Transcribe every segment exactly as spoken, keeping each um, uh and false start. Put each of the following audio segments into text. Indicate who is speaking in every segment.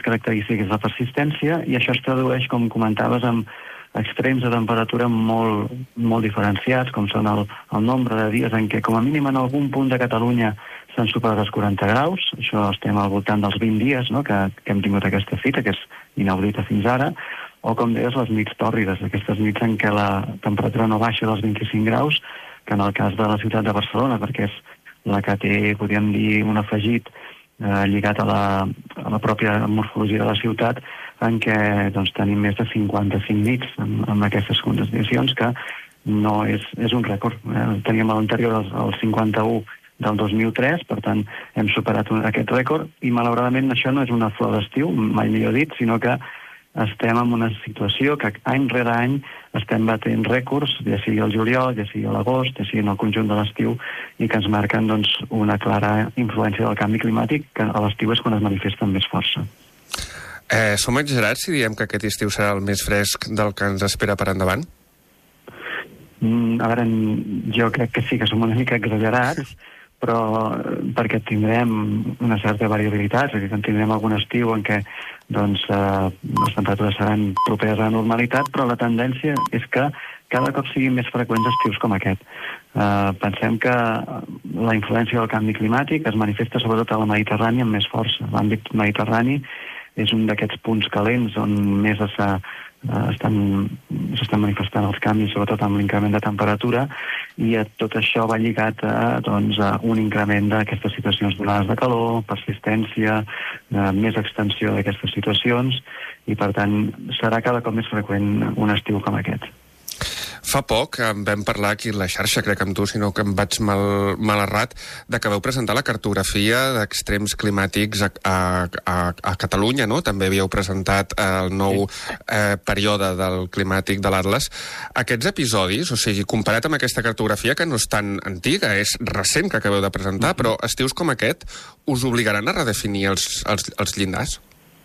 Speaker 1: característic és la persistència, i això es tradueix, com comentaves, amb extrems de temperatura molt, molt diferenciats, com són el, el nombre de dies en què, com a mínim en algun punt de Catalunya, s'han superat els quaranta graus. Això estem al voltant dels vint dies, no?, que, que hem tingut aquesta fita, que és inaudita fins ara, o, com deies, les nits tòrrides, aquestes nits en què la temperatura no baixa dels vint-i-cinc graus, que en el cas de la ciutat de Barcelona, perquè és la que té, podríem dir, un afegit eh, lligat a la, a la pròpia morfologia de la ciutat, en què doncs, tenim més de cinquanta-cinc nits amb, amb aquestes condicions, que no és, és un rècord. Eh? Teníem a l'anterior el, el cinquanta-u del dos mil tres, per tant, hem superat un, aquest rècord, i malauradament això no és una flor d'estiu, mai millor dit, sinó que estem en una situació que any rere any estem batent rècords, ja sigui el juliol, ja sigui l'agost, ja sigui en el conjunt de l'estiu, i que ens marquen doncs, una clara influència del canvi climàtic, que a l'estiu és quan es manifesta amb més força.
Speaker 2: Eh, som exagerats si diem que aquest estiu serà el més fresc del que ens espera per endavant?
Speaker 1: Mm, a veure, jo crec que sí que som una mica exagerats, però perquè tindrem una certa variabilitat, és a dir, que tindrem algun estiu en què doncs, eh, les temperatures seran properes a la normalitat, però la tendència és que cada cop siguin més freqüents estius com aquest. Eh, pensem que la influència del canvi climàtic es manifesta sobretot a la Mediterrània amb més força. L'àmbit mediterrani és un d'aquests punts calents on més s'estan manifestant els canvis, sobretot amb l'increment de temperatura, i tot això va lligat a, doncs, a un increment d'aquestes situacions d'onades de calor, persistència, eh, més extensió d'aquestes situacions, i per tant serà cada cop més freqüent un estiu com aquest.
Speaker 2: Fa poc en vam parlar aquí a la xarxa, crec amb tu, sinó que em vaig mal, mal errat, de que vau presentar la cartografia d'extrems climàtics a, a, a, a Catalunya, no? També havíeu presentat el nou eh, període del climàtic de l'Atles. Aquests episodis, o sigui, comparat amb aquesta cartografia, que no és tan antiga, és recent que acabeu de presentar, mm-hmm. però estius com aquest us obligaran a redefinir els, els, els llindars?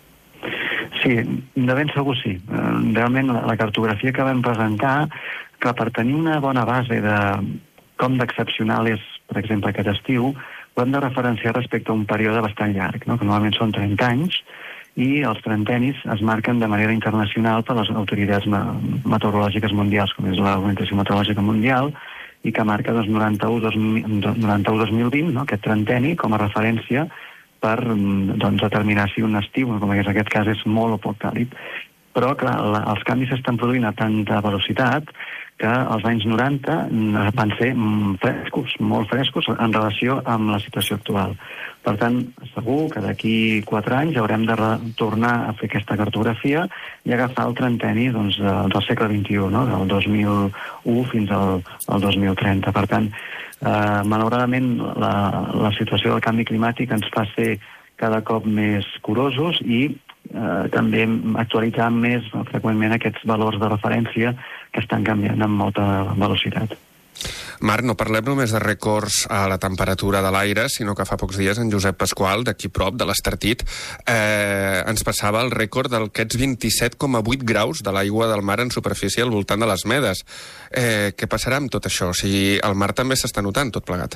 Speaker 1: Sí, de ben segur sí. Realment la cartografia que vam presentar, que per tenir una bona base de com d'excepcional és, per exemple, aquest estiu, ho hem de referenciar respecte a un període bastant llarg, no? Que normalment són trenta anys, i els trentenis es marquen de manera internacional per les autoritats meteorològiques mundials, com és l'Organització Meteorològica Mundial, i que marca doncs, noranta-u dos mil vint, no? Aquest trenteni com a referència per doncs, determinar si un estiu, com en aquest cas, és molt o poc càlid. Però, clar, la, els canvis s'estan produint a tanta velocitat que els anys noranta van ser frescos, molt frescos, en relació amb la situació actual. Per tant, segur que d'aquí quatre anys haurem de tornar a fer aquesta cartografia i agafar el trenteni doncs, del segle vint-i-u, no? Del dos mil u fins al, al dos mil trenta. Per tant, eh, malauradament, la, la situació del canvi climàtic ens fa ser cada cop més curosos i eh, també actualitzar més freqüentment aquests valors de referència que estan canviant amb molta velocitat.
Speaker 2: Marc, no parlem només de rècords a la temperatura de l'aire, sinó que fa pocs dies en Josep Pasqual, d'aquí prop, de l'Estartit, eh, ens passava el rècord d'aquests vint-i-set coma vuit graus de l'aigua del mar en superfície al voltant de les Medes. Eh, què passarà amb tot això? O sigui, el mar també s'està notant tot plegat.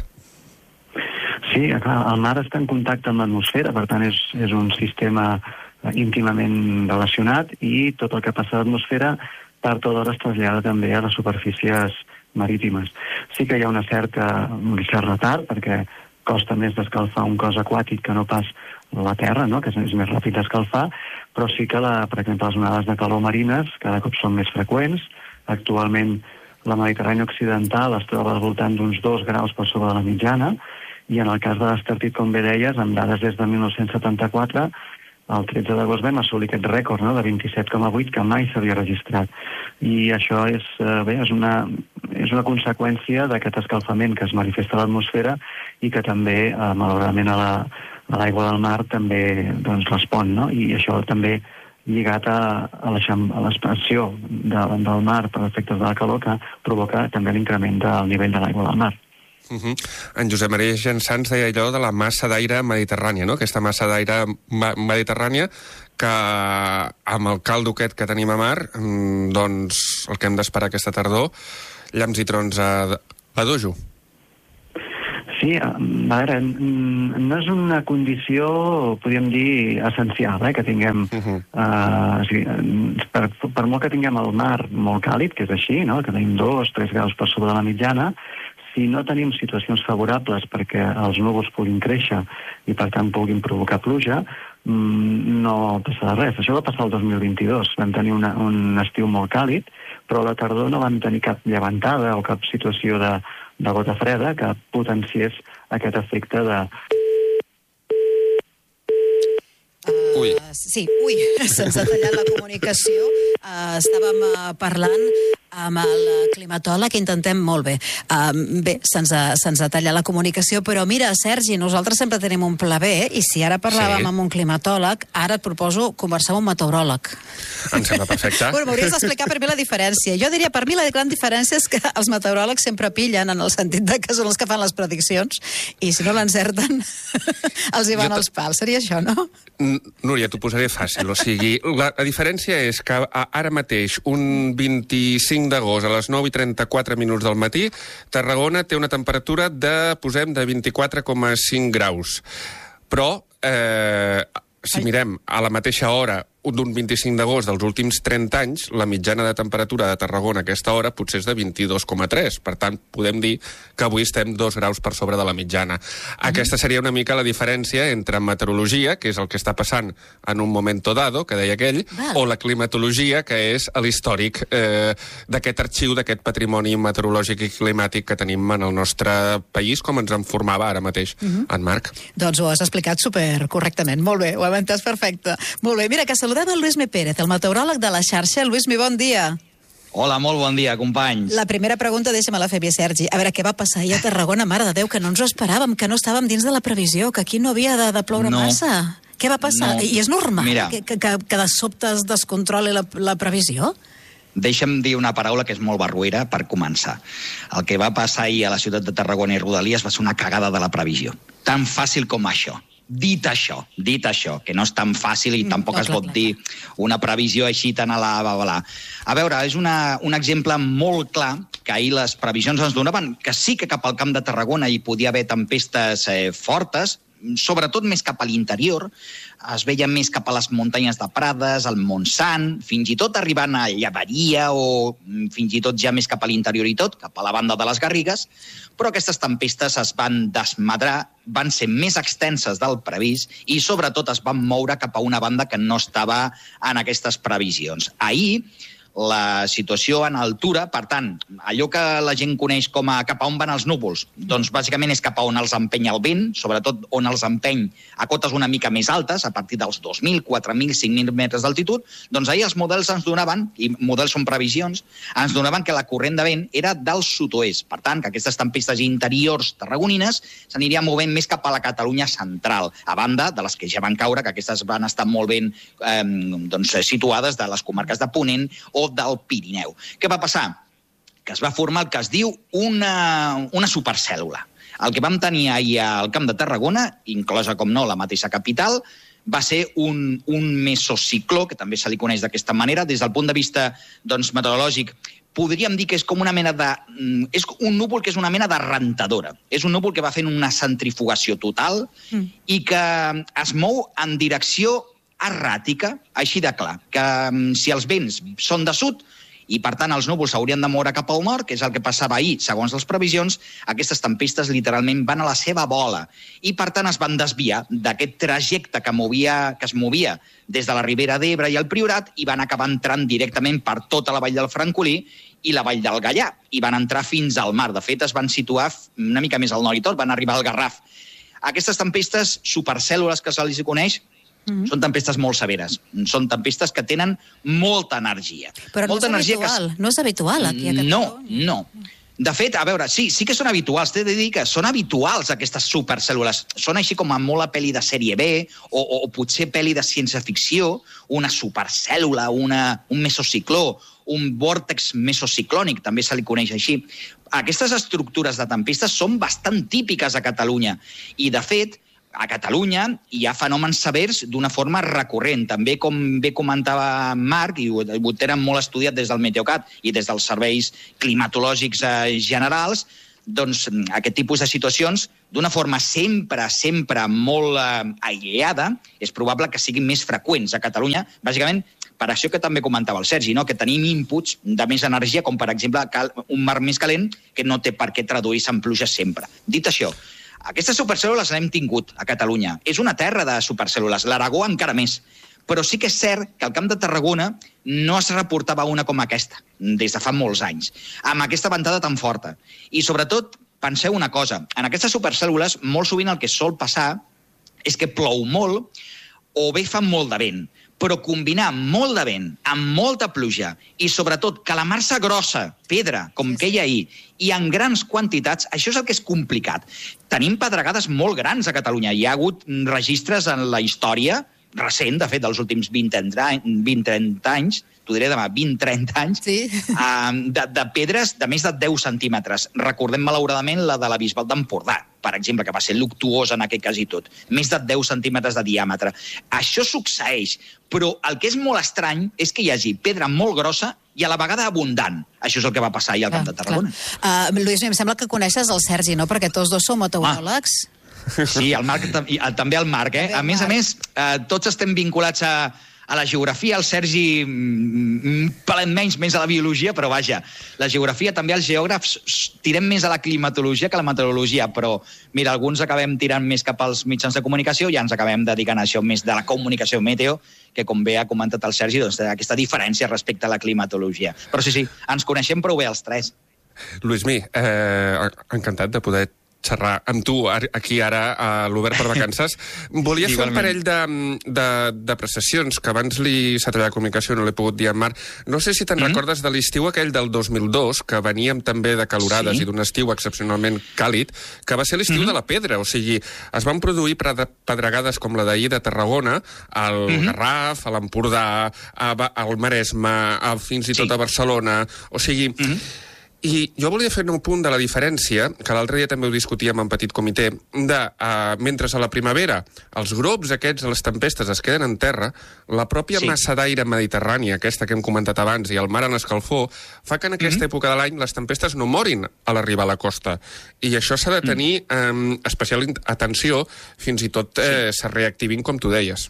Speaker 1: Sí, clar, el mar està en contacte amb l'atmosfera, per tant és, és un sistema íntimament relacionat, i tot el que passa a l'atmosfera tard o d'hora es trasllada també a les superfícies marítimes. Sí que hi ha una certa, un cert retard, perquè costa més d'escalfar un cos aquàtic que no pas la terra, no? Que és més ràpid d'escalfar, però sí que, la, per exemple, les onades de calor marines cada cop són més freqüents. Actualment la Mediterrània occidental es troba al voltant d'uns dos graus per sobre de la mitjana, i en el cas de l'Estartit, com bé deies, amb dades des de mil nou-cents setanta-quatre, el tretze d'agost vam assolir aquest rècord, no?, de vint-i-set coma vuit, que mai s'havia registrat. I això és, eh, bé, és, una, és una conseqüència d'aquest escalfament que es manifesta a l'atmosfera i que també, eh, malauradament, a l'aigua la, del mar també doncs, respon, no? I això també lligat a, a l'expansió de, del mar per efectes de la calor, que provoca també l'increment del nivell de l'aigua del mar.
Speaker 2: Uh -huh. En Josep Maria Jansans deia allò de la massa d'aire mediterrània, no? Aquesta massa d'aire mediterrània que amb el caldo aquest que tenim a mar, doncs el que hem d'esperar aquesta tardor, llamps i trons a, a dojo.
Speaker 1: Sí, Sí, a veure, no és una condició, podríem dir, essencial, eh, que tinguem... Uh-huh. uh, o sigui, per, per molt que tinguem el mar molt càlid, que és així, no?, que tenim dos, tres graus per sobre de la mitjana, si no tenim situacions favorables perquè els núvols puguin créixer i, per tant, puguin provocar pluja, no passarà res. Això va passar el dos mil vint-i-dos. Vam tenir una, un estiu molt càlid, però a la tardor no vam tenir cap llevantada o cap situació de, de gota freda que potenciés aquest efecte de...
Speaker 3: Uh, ui. Sí, ui, se'ns ha tallat la comunicació. Uh, estàvem uh, parlant amb el climatòleg, intentem molt bé. Uh, bé, se'ns ha, se'ns ha tallat la comunicació, però mira, Sergi, nosaltres sempre tenim un pla B, i si ara parlàvem sí. amb un climatòleg, ara et proposo conversar amb un meteoròleg.
Speaker 2: Em sembla perfecte.
Speaker 3: Bueno, m'hauries d'explicar per mi la diferència. Jo diria, per mi la gran diferència és que els meteoròlegs sempre pillen, en el sentit de que són els que fan les prediccions, i si no l'encerten, els hi van els pals. Seria això, no?
Speaker 2: Núria, t'ho posaré fàcil. O sigui, la, la diferència és que ara mateix, un vint-i-cinc d'agost a les nou i trenta-quatre minuts del matí, Tarragona té una temperatura de, posem, de vint-i-quatre coma cinc graus. Però, eh, si mirem a la mateixa hora d'un vint-i-cinc d'agost dels últims trenta anys, la mitjana de temperatura de Tarragona a aquesta hora potser és de vint-i-dos coma tres. Per tant, podem dir que avui estem dos graus per sobre de la mitjana. Mm-hmm. Aquesta seria una mica la diferència entre meteorologia, que és el que està passant en un momento dado, que deia aquell, Val. o la climatologia, que és l'històric eh, d'aquest arxiu, d'aquest patrimoni meteorològic i climàtic que tenim en el nostre país, com ens en formava ara mateix mm-hmm. en Marc.
Speaker 3: Doncs ho has explicat supercorrectament. Molt bé, ho hem entès perfecte. Molt bé, mira, que saludem el Lluís Mi Pérez, el meteoròleg de la xarxa. Lluís Mi, bon dia.
Speaker 4: Hola, molt bon dia, companys.
Speaker 3: La primera pregunta, deixa'm la fer bé, Sergi. A veure, què va passar ahir a Tarragona? Mare de Déu, que no ens ho esperàvem, que no estàvem dins de la previsió, que aquí no havia de, de ploure no. massa. Què va passar? No. I és normal Mira, que, que, que de sobte es descontroli la, la previsió?
Speaker 4: Deixa'm dir una paraula que és molt barruera per començar. El que va passar ahir a la ciutat de Tarragona i Rodalies va ser una cagada de la previsió. Tan fàcil com això. Dit això, dit això, que no és tan fàcil i mm, tampoc no, es pot clar, dir una previsió així tan a la babalà. A veure, és una, un exemple molt clar que ahir les previsions ens donaven, que sí que cap al Camp de Tarragona hi podia haver tempestes eh, fortes, sobretot més cap a l'interior, es veia més cap a les muntanyes de Prades, al Montsant, fins i tot arribant a Llaveria o fins i tot ja més cap a l'interior i tot, cap a la banda de les Garrigues, però aquestes tempestes es van desmadrar, van ser més extenses del previst i sobretot es van moure cap a una banda que no estava en aquestes previsions. Ahir, la situació en altura, per tant, allò que la gent coneix com a cap a on van els núvols, doncs bàsicament és cap a on els empeny el vent, sobretot on els empeny a cotes una mica més altes, a partir dels dos mil, quatre mil, cinc mil metres d'altitud, doncs ahir els models ens donaven, i models són previsions, ens donaven que la corrent de vent era del sud-oest. Per tant, que aquestes tempestes interiors tarragonines s'anirien movent més cap a la Catalunya central, a banda de les que ja van caure, que aquestes van estar molt ben eh, doncs, situades de les comarques de Ponent o del Pirineu. Què va passar? Que es va formar el que es diu una, una supercèl·lula. El que vam tenir ahir al Camp de Tarragona, inclosa, com no, la mateixa capital, va ser un, un mesocicló, que també se li coneix d'aquesta manera, des del punt de vista doncs, meteorològic, podríem dir que és com una mena de... És un núvol que és una mena de rentadora. És un núvol que va fent una centrifugació total mm. i que es mou en direcció erràtica, així de clar, que si els vents són de sud i, per tant, els núvols s'haurien de moure cap al nord, que és el que passava ahir, segons les previsions, aquestes tempestes literalment van a la seva bola i, per tant, es van desviar d'aquest trajecte que, movia, que es movia des de la Ribera d'Ebre i el Priorat i van acabar entrant directament per tota la vall del Francolí i la vall del Gaià, i van entrar fins al mar. De fet, es van situar una mica més al nord i tot, van arribar al Garraf. Aquestes tempestes supercèl·lules que se les coneix, Mm-hmm. són tempestes molt severes. Són tempestes que tenen molta energia.
Speaker 3: Però
Speaker 4: molta
Speaker 3: no és habitual, que... no és habitual aquí a Catalunya.
Speaker 4: No, no. De fet, a veure, sí, sí que són habituals. T'he de dir que són habituals aquestes supercèl·lules. Són així com a molt a pel·li de sèrie B o, o, o potser pel·li de ciència-ficció, una supercèl·lula, una, un mesocicló, un vòrtex mesociclònic, també se li coneix així. Aquestes estructures de tempestes són bastant típiques a Catalunya i, de fet, a Catalunya hi ha fenòmens severs d'una forma recurrent. També, com bé comentava Marc, i ho, ho tenen molt estudiat des del Meteocat i des dels serveis climatològics eh, generals, doncs, aquest tipus de situacions, d'una forma sempre, sempre molt eh, aïllada, és probable que siguin més freqüents a Catalunya, bàsicament per això que també comentava el Sergi, no? Que tenim inputs de més energia, com per exemple un mar més calent, que no té per què traduir-se en pluja sempre. Dit això, aquestes supercèl·lules l'hem tingut a Catalunya. És una terra de supercèl·lules, l'Aragó encara més. Però sí que és cert que al Camp de Tarragona no es reportava una com aquesta, des de fa molts anys, amb aquesta ventada tan forta. I sobretot, penseu una cosa, en aquestes supercèl·lules molt sovint el que sol passar és que plou molt o bé fa molt de vent. Però combinar molt de vent amb molta pluja i, sobretot, calamar-se grossa, pedra, com que hi ha ahir, i en grans quantitats, això és el que és complicat. Tenim pedregades molt grans a Catalunya. Hi ha hagut registres en la història recent, de fet, dels últims vint trenta anys, t'ho diré demà, vint trenta anys,
Speaker 3: sí.
Speaker 4: de, de pedres de més de deu centímetres. Recordem, malauradament, la de la Bisbal d'Empordà, per exemple, que va ser luctuosa en aquest cas i tot. Més de deu centímetres de diàmetre. Això succeeix, però el que és molt estrany és que hi hagi pedra molt grossa i a la vegada abundant. Això és el que va passar ahir al Camp de Tarragona.
Speaker 3: Uh, Lluís, em sembla que coneixes el Sergi, no? Perquè tots dos sou meteoròlegs.
Speaker 4: Ah. Sí, el Marc, també el Marc. Eh? A més a més, eh, tots estem vinculats a, a la geografia, el Sergi un palet menys, més a la biologia, però vaja, la geografia també els geògrafs tirem més a la climatologia que a la meteorologia, però mira, alguns acabem tirant més cap als mitjans de comunicació i ja ens acabem dedicant a això més de la comunicació meteo, que com bé ha comentat el Sergi, doncs aquesta diferència respecte a la climatologia. Però sí, sí, ens coneixem prou bé els tres.
Speaker 2: Lluís, eh, encantat de poder xerrar amb tu aquí ara a l'Obert per Vacances. Volia fer un parell d'apreciacions que abans li s'ha treballat de comunicació, no l'he pogut dir en Marc. No sé si te'n mm. recordes de l'estiu aquell del dos mil dos, que veníem també de calorades sí. i d'un estiu excepcionalment càlid, que va ser l'estiu mm. de la pedra. O sigui, es van produir pedregades com la d'ahir de Tarragona, al mm. Garraf, a l'Empordà, al Maresme, a, fins i tot sí. a Barcelona. O sigui... Mm. I jo volia fer un punt de la diferència, que l'altre dia també ho discutíem en petit comitè, de, uh, mentre a la primavera els grups aquests, les tempestes, es queden en terra, la pròpia sí. massa d'aire mediterrània, aquesta que hem comentat abans, i el mar en escalfor, fa que en aquesta mm-hmm. època de l'any les tempestes no morin a l'arribar a la costa. I això s'ha de tenir mm. um, especial atenció, fins i tot eh, sí. se reactivin, com tu deies.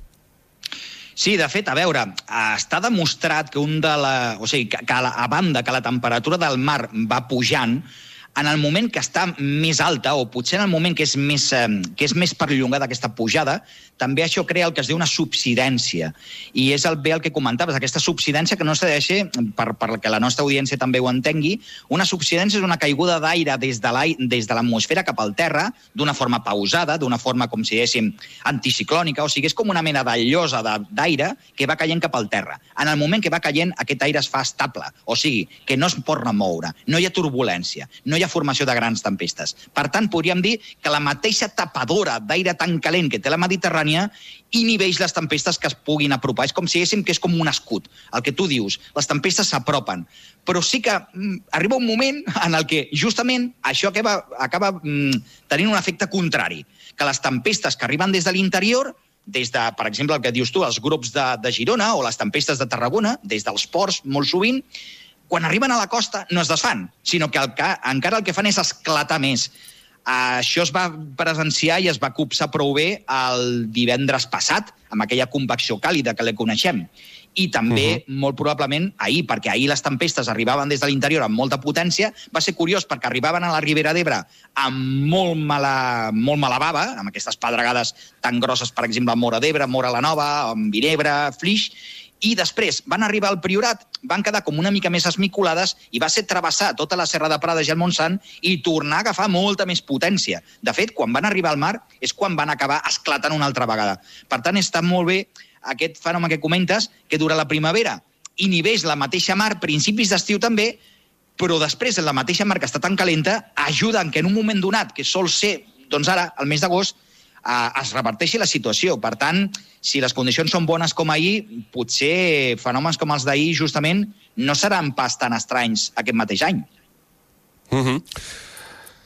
Speaker 4: Sí, de fet, a veure, està demostrat que un de la... O sigui, que, que a, la, a banda que la temperatura del mar va pujant, en el moment que està més alta, o potser en el moment que és més, eh, que és més perllongada aquesta pujada, també això crea el que es diu una subsidència. I és el, bé el que comentaves, aquesta subsidència que no s'ha de deixar, per, per que la nostra audiència també ho entengui, una subsidència és una caiguda d'aire des de l'atmosfera cap al terra, d'una forma pausada, d'una forma, com si diguéssim, anticiclònica, o sigui, és com una mena de llosa d'aire que va caient cap al terra. En el moment que va caient, aquest aire es fa estable, o sigui, que no es pot remoure, no hi ha turbulència, no hi ha formació de grans tempestes. Per tant, podríem dir que la mateixa tapadora d'aire tan calent que té la Mediterrània inhibeix les tempestes que es puguin apropar. És com si diguéssim que és com un escut. El que tu dius, les tempestes s'apropen. Però sí que mm, arriba un moment en el que justament això acaba, acaba mm, tenint un efecte contrari. Que les tempestes que arriben des de l'interior, des de, per exemple, el que dius tu, els grups de, de Girona o les tempestes de Tarragona, des dels ports, molt sovint, quan arriben a la costa no es desfan, sinó que, el que encara el que fan és esclatar més. Això es va presenciar i es va copsar prou bé el divendres passat, amb aquella convecció càlida que la coneixem. I també, uh-huh. molt probablement, ahir, perquè ahir les tempestes arribaven des de l'interior amb molta potència, va ser curiós perquè arribaven a la Ribera d'Ebre amb molt mala, molt mala bava, amb aquestes pedregades tan grosses, per exemple, a Móra d'Ebre, Móra la Nova, amb Vinebre, Flix, i després van arribar al Priorat, van quedar com una mica més esmicolades i va ser travessar tota la Serra de Prades i el Montsant i tornar a agafar molta més potència. De fet, quan van arribar al mar és quan van acabar esclatant una altra vegada. Per tant, està molt bé aquest fenomen que comentes, que durant la primavera inhibeix la mateixa mar, principis d'estiu també, però després la mateixa mar que està tan calenta ajuda en que en un moment donat, que sol ser, doncs ara, al mes d'agost, es reverteixi la situació. Per tant, si les condicions són bones com ahir, potser fenòmens com els d'ahir, justament, no seran pas tan estranys aquest mateix any.
Speaker 2: Uh-huh.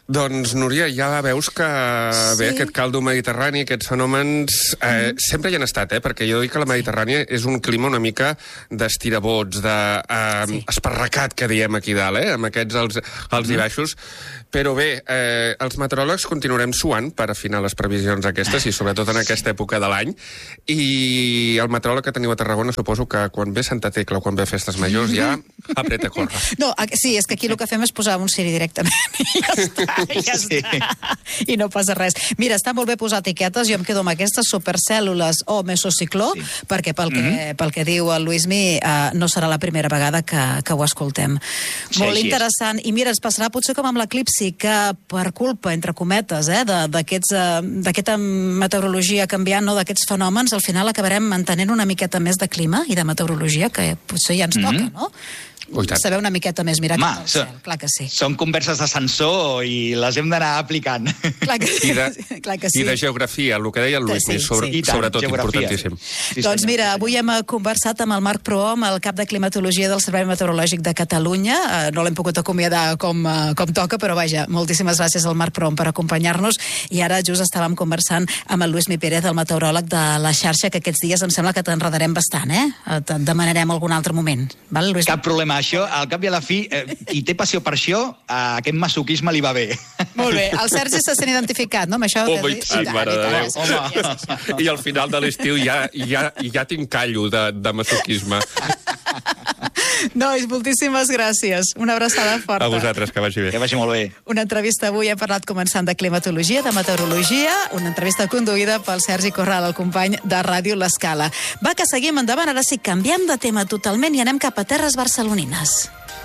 Speaker 2: Doncs, Núria, ja veus que sí. bé, aquest caldo mediterrani, aquests fenòmens, eh, mm. sempre hi han estat, eh? Perquè jo dic que la Mediterrània és un clima una mica d'estirabots, d'esparracat, eh, sí. que diem aquí dalt, eh? Amb aquests alts, alts mm. i baixos. Però bé, eh, els meteoròlegs continuarem suant per afinar les previsions aquestes, i sobretot en aquesta època de l'any. I el meteoròleg que teniu a Tarragona, suposo que quan ve Santa Tecla o quan ve Festes Majors ja apreta a córrer.
Speaker 3: No, sí, és que aquí el que fem és posar un Siri directament i ja està. Ja sí. està. I no passa res. Mira, està molt bé posar etiquetes, jo em quedo amb aquestes supercèl·lules o mesocicló, sí. perquè pel que, mm-hmm. pel que diu el Luismi, uh, no serà la primera vegada que, que ho escoltem. Sí, molt interessant. I mira, ens passarà potser com amb l'eclipsi, que per culpa, entre cometes, eh, d'aquesta uh, meteorologia canviant, no, d'aquests fenòmens, al final acabarem mantenint una miqueta més de clima i de meteorologia, que potser ja ens mm-hmm. toca, no?
Speaker 2: Ui,
Speaker 3: saber una miqueta més mirar cap al cel, clar que sí.
Speaker 4: Són converses d'ascensor i les hem d'anar aplicant.
Speaker 3: Clar que,
Speaker 2: I, de,
Speaker 3: clar que sí.
Speaker 2: I de geografia, el que deia el Luis, sí, sobre, sí. sobretot importantíssim.
Speaker 3: Sí, doncs mira, avui hem conversat amb el Marc Prohom, el cap de climatologia del Servei Meteorològic de Catalunya. No l'hem pogut acomiadar com, com toca, però vaja, moltíssimes gràcies al Marc Prohom per acompanyar-nos. I ara just estàvem conversant amb el Luismi Pérez, el meteoròleg de la xarxa, que aquests dies em sembla que t'enredarem bastant, eh? Et demanarem algun altre moment. Val, Luis?
Speaker 4: Cap problema. Això, al cap i a la fi, eh, qui té passió per això, a aquest masoquisme li va bé.
Speaker 3: Molt bé. El Sergi se sent identificat, no? Amb això
Speaker 2: Home, i tant, mare de Déu. I al final de l'estiu ja, ja, ja tinc callo de, de masoquisme.
Speaker 3: Nois, moltíssimes gràcies. Una abraçada forta.
Speaker 2: A vosaltres, que vagi bé.
Speaker 4: Que vagi molt bé.
Speaker 3: Una entrevista avui, hem parlat començant de climatologia, de meteorologia, una entrevista conduïda pel Sergi Corral, el company de Ràdio L'Escala. Va, que seguim endavant, ara sí, canviem de tema totalment i anem cap a terres barcelonines.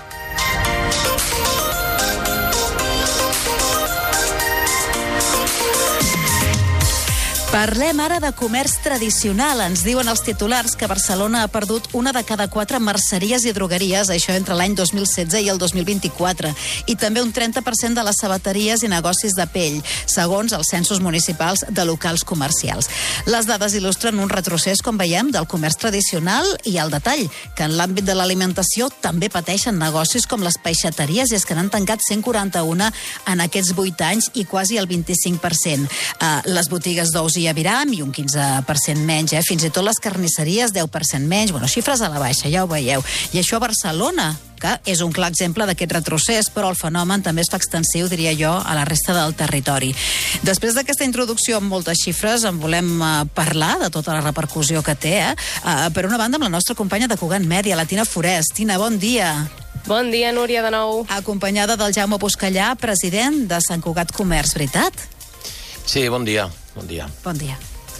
Speaker 3: Parlem ara de comerç tradicional. Ens diuen els titulars que Barcelona ha perdut una de cada quatre merceries i drogueries, això entre l'any dos mil setze i el dos mil vint-i-quatre, i també un trenta per cent de les sabateries i negocis de pell, segons els censos municipals de locals comercials. Les dades il·lustren un retrocés, com veiem, del comerç tradicional i al detall, que en l'àmbit de l'alimentació també pateixen negocis com les peixateries, i és que n'han tancat cent quaranta-un en aquests vuit anys i quasi el vint-i-cinc per cent. Uh, les botigues d'ous i aviram i un quinze per cent menys, eh? Fins i tot les carnisseries deu per cent menys, bueno, xifres a la baixa, ja ho veieu. I això a Barcelona, que és un clar exemple d'aquest retrocés, però el fenomen també es fa extensiu, diria jo, a la resta del territori. Després d'aquesta introducció amb moltes xifres, en volem uh, parlar de tota la repercussió que té, eh? Uh, per una banda, amb la nostra companya de Cugat Mèdia, la Tina Forest. Tina, bon dia.
Speaker 5: Bon dia, Núria, de nou.
Speaker 3: Acompanyada del Jaume Buscallà, president de Sant Cugat Comerç, veritat?
Speaker 6: Sí, bon dia. Bon dia.
Speaker 3: Bon dia.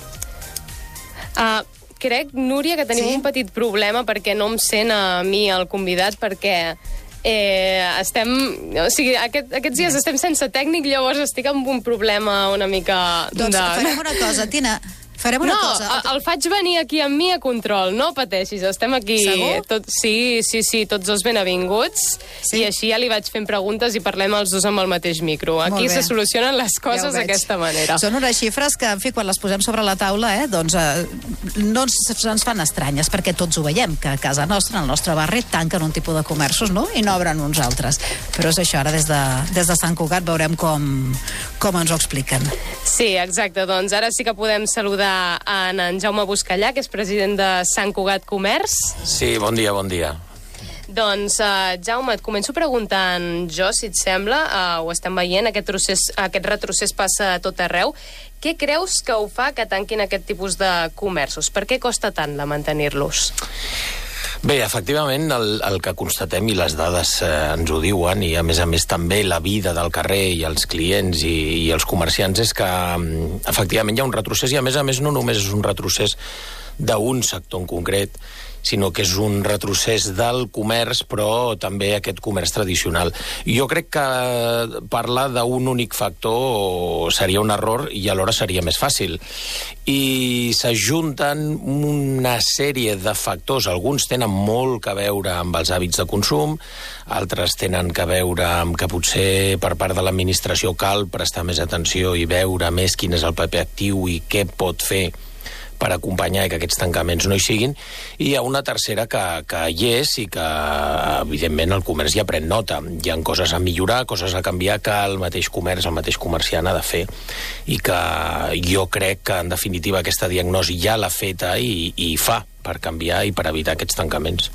Speaker 5: Uh, crec, Núria, que tenim sí? un petit problema perquè no em sent a mi el convidat, perquè eh, estem... O sigui, aquest, aquests dies estem sense tècnic, llavors estic amb un problema una mica...
Speaker 3: Doncs
Speaker 5: de...
Speaker 3: farem una cosa, Tina... Farem una
Speaker 5: no,
Speaker 3: cosa.
Speaker 5: No, el faig venir aquí amb mi a control, no pateixis, estem aquí.
Speaker 3: Segur?
Speaker 5: Tot, sí, sí, sí, tots dos benvinguts, sí? I així ja li vaig fent preguntes i parlem els dos amb el mateix micro. Aquí se solucionen les coses ja d'aquesta manera.
Speaker 3: Són unes xifres que, en fi, quan les posem sobre la taula, eh, doncs eh, no ens, ens fan estranyes, perquè tots ho veiem, que a casa nostra, al nostre barri, tanquen un tipus de comerços, no?, i n'obren uns altres. Però és això, ara des de, des de Sant Cugat veurem com, com ens ho expliquen.
Speaker 5: Sí, exacte, doncs ara sí que podem saludar en en Jaume Buscallà, que és president de Sant Cugat Comerç.
Speaker 6: Sí, bon dia, bon dia.
Speaker 5: Doncs, uh, Jaume, et començo preguntant jo, si et sembla, uh, ho estem veient, aquest, procés, aquest retrocés passa a tot arreu. Què creus que ho fa que tanquin aquest tipus de comerços? Per què costa tant de mantenir-los?
Speaker 6: Bé, efectivament, el, el que constatem i les dades eh, ens ho diuen, i a més a més també la vida del carrer i els clients i, i els comerciants, és que efectivament hi ha un retrocés, i a més a més no només és un retrocés d'un sector en concret, sinó que és un retrocés del comerç, però també aquest comerç tradicional. Jo crec que parlar d'un únic factor seria un error i alhora seria més fàcil. I s'ajunten una sèrie de factors. Alguns tenen molt que veure amb els hàbits de consum, altres tenen que veure amb que potser per part de l'administració cal prestar més atenció i veure més quin és el paper actiu i què pot fer per acompanyar que aquests tancaments no hi siguin, i hi ha una tercera que, que hi és i que, evidentment, el comerç ja pren nota. Hi ha coses a millorar, coses a canviar, que el mateix comerç, el mateix comerciant ha de fer, i que jo crec que, en definitiva, aquesta diagnosi ja l'ha feta i, i fa per canviar i per evitar aquests tancaments.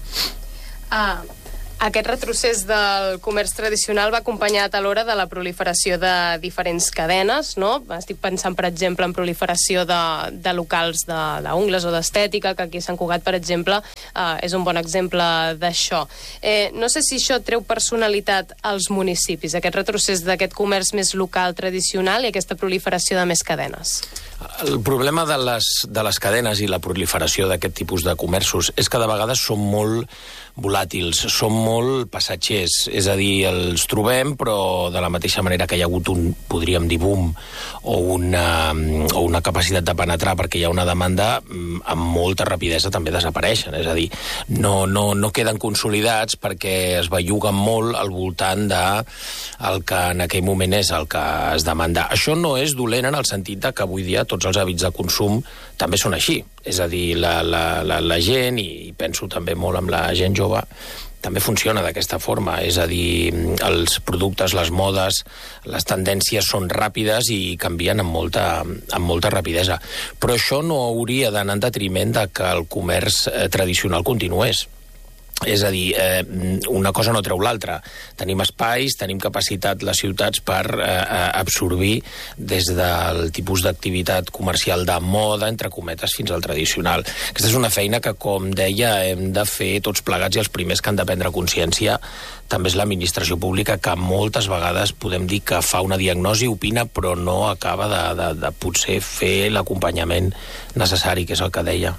Speaker 5: Ah, aquest retrocés del comerç tradicional va acompanyat alhora de la proliferació de diferents cadenes, no? Estic pensant, per exemple, en proliferació de, de locals d'ungles o d'estètica, que aquí a Sant Cugat, per exemple, eh, és un bon exemple d'això. Eh, no sé si això treu personalitat als municipis, aquest retrocés d'aquest comerç més local tradicional i aquesta proliferació de més cadenes.
Speaker 6: El problema de les, de les cadenes i la proliferació d'aquest tipus de comerços és que de vegades són molt volàtils, són molt passatgers, és a dir, els trobem, però de la mateixa manera que hi ha hagut un, podríem dir, boom, o una, o una capacitat de penetrar perquè hi ha una demanda, amb molta rapidesa també desapareixen, és a dir, no, no, no queden consolidats perquè es belluguen molt al voltant de el que en aquell moment és el que es demanda. Això no és dolent en el sentit de que avui dia tots els hàbits de consum també són així. És a dir, la, la, la, la gent, i penso també molt amb la gent jove, també funciona d'aquesta forma. És a dir, els productes, les modes, les tendències són ràpides i canvien amb molta, amb molta rapidesa. Però això no hauria d'anar en detriment de que el comerç eh, tradicional continués. És a dir, eh, una cosa no treu l'altra. Tenim espais, tenim capacitat les ciutats per eh, absorbir des del tipus d'activitat comercial de moda, entre cometes, fins al tradicional. Aquesta és una feina que, com deia, hem de fer tots plegats, i els primers que han de prendre consciència també és l'administració pública, que moltes vegades podem dir que fa una diagnosi, opina, però no acaba de, de, de potser fer l'acompanyament necessari, que és el que deia.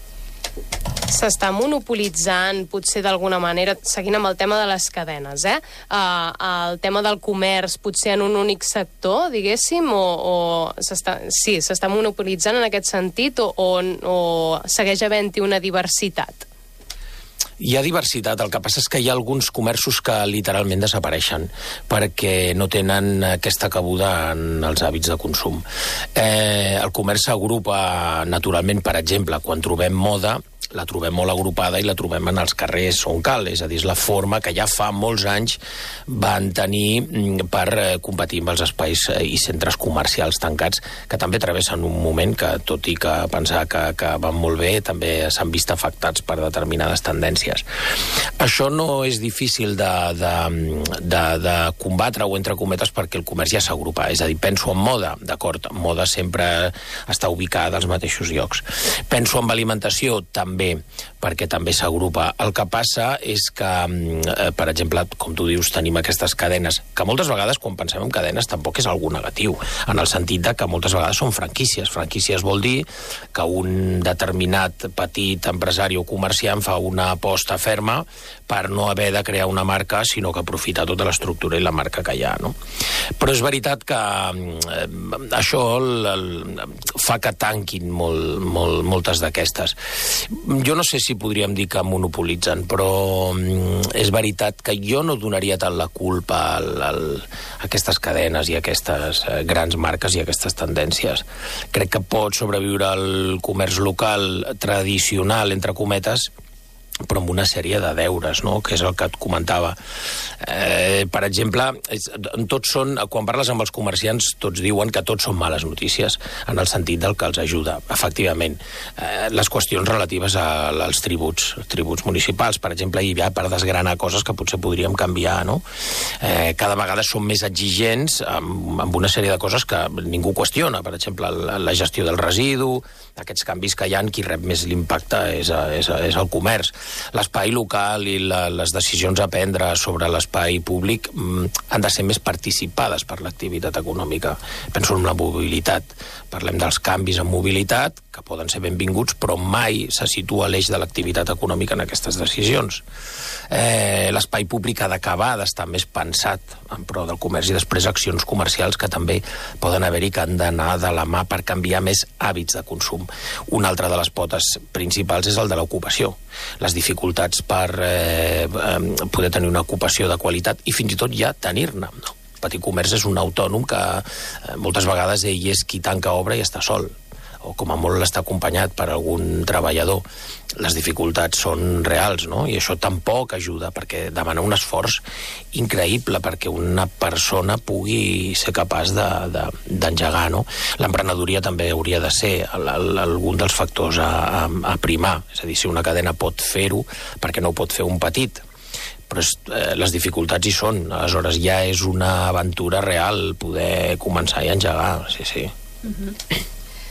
Speaker 5: S'està monopolitzant, potser d'alguna manera, seguint amb el tema de les cadenes, eh? Uh, el tema del comerç, potser en un únic sector, diguéssim, o, o s'està, sí, s'està monopolitzant en aquest sentit, o, o, o segueix havent-hi una diversitat?
Speaker 6: Hi ha diversitat, el que passa és que hi ha alguns comerços que literalment desapareixen perquè no tenen aquesta cabuda en els hàbits de consum. Eh, el comerç s'agrupa naturalment, per exemple, quan trobem moda, la trobem molt agrupada i la trobem en els carrers on cal, és a dir, és la forma que ja fa molts anys van tenir per competir amb els espais i centres comercials tancats, que també travessen un moment que, tot i que pensar que, que van molt bé, també s'han vist afectats per determinades tendències. Això no és difícil de, de, de, de combatre, o entre cometes, perquè el comerç ja s'agrupa. És a dir, penso en moda, d'acord, moda sempre està ubicada als mateixos llocs. Penso en alimentació, també, perquè també s'agrupa. El que passa és que, eh, per exemple, com tu dius, tenim aquestes cadenes, que moltes vegades, quan pensem en cadenes, tampoc és algú negatiu, en el sentit de que moltes vegades són franquícies. Franquícies vol dir que un determinat petit empresari o comerciant fa una aposta ferma per no haver de crear una marca, sinó que aprofita tota l'estructura i la marca que hi ha, no? Però és veritat que eh, això el, el, fa que tanquin molt, molt, moltes d'aquestes. Jo no sé si podríem dir que monopolitzen, però és veritat que jo no donaria tant la culpa al, al, a aquestes cadenes i a aquestes grans marques i a aquestes tendències. Crec que pot sobreviure el comerç local tradicional, entre cometes, però amb una sèrie de deures, no?, que és el que et comentava. Eh, per exemple, és, tots són, quan parles amb els comerciants, tots diuen que tots són males notícies, en el sentit del que els ajuda. Efectivament, eh, les qüestions relatives a, als tributs, tributs municipals, per exemple, hi ha per desgranar coses que potser podríem canviar, no? Eh, cada vegada són més exigents amb, amb una sèrie de coses que ningú qüestiona. Per exemple, la, la gestió del residu, aquests canvis que hi ha, qui rep més l'impacte és, és, és el comerç. L'espai local i la, les decisions a prendre sobre l'espai públic mm, han de ser més participades per l'activitat econòmica. Penso en la mobilitat. Parlem dels canvis en mobilitat, que poden ser benvinguts, però mai se situa l'eix de l'activitat econòmica en aquestes decisions. Eh, l'espai públic ha d'acabar d'estar més pensat en pro del comerç, i després accions comercials que també poden haver-hi, que han d'anar de la mà per canviar més hàbits de consum. Una altra de les potes principals és el de l'ocupació. Les dificultats per eh, poder tenir una ocupació de qualitat i fins i tot ja tenir-ne, no? El petit comerç és un autònom que eh, moltes vegades ell és qui tanca obra i està sol, o com a molt està acompanyat per algun treballador, les dificultats són reals, no? I això tampoc ajuda, perquè demana un esforç increïble perquè una persona pugui ser capaç d'engegar, no? L'emprenedoria també hauria de ser el, el, algun dels factors a, a, a primar. És a dir, si una cadena pot fer-ho, perquè no ho pot fer un petit? Però és, eh, les dificultats hi són. Aleshores ja és una aventura real poder començar i engegar, sí, sí.
Speaker 5: Mm-hmm.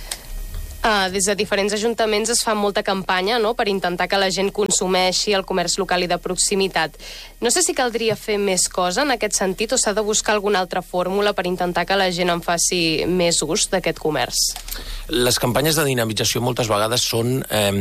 Speaker 5: Uh, des de diferents ajuntaments es fa molta campanya, no?, per intentar que la gent consumeixi el comerç local i de proximitat. No sé si caldria fer més cosa en aquest sentit o s'ha de buscar alguna altra fórmula per intentar que la gent en faci més ús d'aquest comerç.
Speaker 6: Les campanyes de dinamització moltes vegades són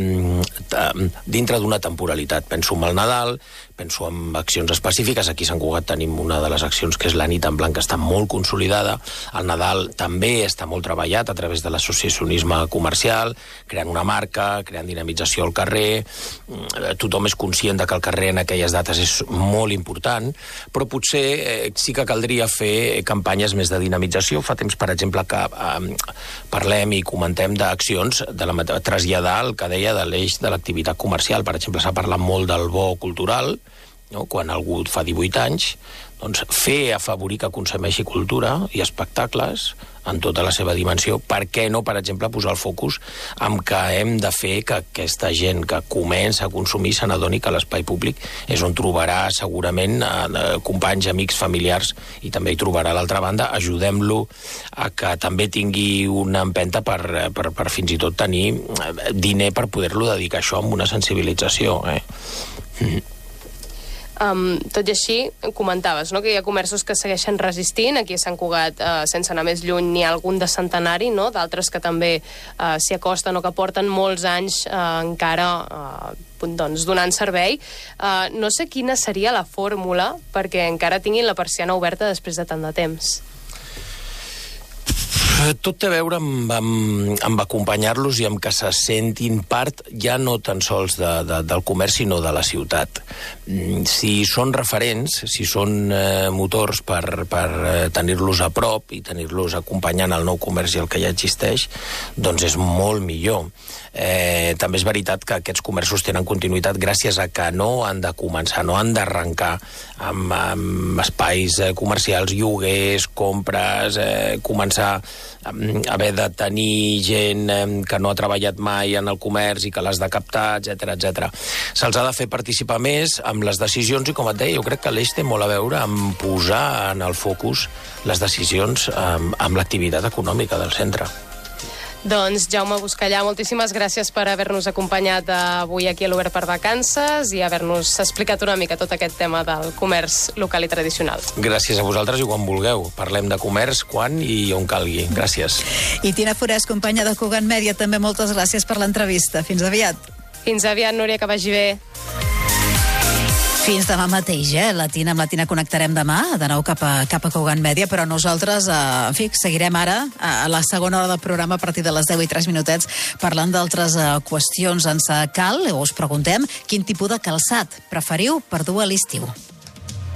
Speaker 6: eh, dintre d'una temporalitat. Penso en el Nadal, penso en accions específiques. Aquí a Sant Cugat tenim una de les accions que és la nit en blanc, que està molt consolidada. El Nadal també està molt treballat a través de l'associacionisme comercial, creant una marca, creant dinamització al carrer. Tothom és conscient de que el carrer en aquelles dates és molt important, però potser eh, sí que caldria fer campanyes més de dinamització. Fa temps, per exemple, que eh, parlem i comentem d'accions de la, traslladar el que deia de l'eix de l'activitat comercial. Per exemple, s'ha parlat molt del bo cultural, no? Quan algú fa divuit anys, doncs fer afavorir que consumeixi cultura i espectacles en tota la seva dimensió. Per què no, per exemple, posar el focus en que hem de fer que aquesta gent que comença a consumir se n'adoni que l'espai públic és on trobarà segurament eh, companys, amics, familiars, i també hi trobarà a l'altra banda. Ajudem-lo a que també tingui una empenta per, per, per fins i tot tenir diner per poder-lo dedicar a això amb una sensibilització. Eh? Mm.
Speaker 5: Um, tot i així, comentaves, no?, que hi ha comerços que segueixen resistint. Aquí a Sant Cugat, uh, sense anar més lluny, n'hi ha algun de centenari, no?, d'altres que també uh, s'hi acosten o que porten molts anys uh, encara uh, doncs, donant servei. Uh, no sé quina seria la fórmula perquè encara tinguin la persiana oberta després de tant de temps.
Speaker 6: Tot té a veure amb, amb, amb acompanyar-los i amb que se sentin part ja no tan sols de, de, del comerç, sinó de la ciutat. Si són referents, si són eh, motors per, per tenir-los a prop i tenir-los acompanyant el nou comerç i el que ja existeix, doncs és molt millor. Eh, també és veritat que aquests comerços tenen continuïtat gràcies a que no han de començar, no han d'arrencar amb, amb espais eh, comercials, lloguers, compres, eh, començar a haver de tenir gent eh, que no ha treballat mai en el comerç i que l'has de captar, etcètera, etcètera. Se'ls ha de fer participar més amb les decisions i, com et deia, jo crec que l'eix té molt a veure amb posar en el focus les decisions amb, amb l'activitat econòmica del centre.
Speaker 5: Doncs, Jaume Buscallà, moltíssimes gràcies per haver-nos acompanyat avui aquí a l'Obert per Vacances i haver-nos explicat una mica tot aquest tema del comerç local i tradicional.
Speaker 6: Gràcies a vosaltres i quan vulgueu. Parlem de comerç quan i on calgui. Gràcies.
Speaker 3: I Tina Forès, companya de Cugat Mèdia, també moltes gràcies per l'entrevista. Fins aviat.
Speaker 5: Fins aviat, Núria, que vagi bé.
Speaker 3: Fins demà mateix, eh? La Tina, amb la Tina connectarem demà, de nou cap a, cap a Cugat Mèdia, però nosaltres, eh, en fi, seguirem ara a la segona hora del programa a partir de les deu i tres minutets parlant d'altres eh, qüestions. Ens cal, o us preguntem, quin tipus de calçat preferiu per dur a l'estiu.